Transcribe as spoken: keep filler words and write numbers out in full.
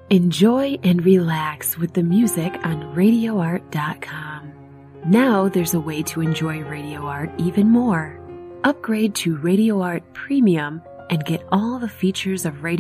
Enjoy and relax with the music on radio art dot com. Now there's a way to enjoy Radio Art even more. Upgrade to Radio Art Premium and get all the features of Radio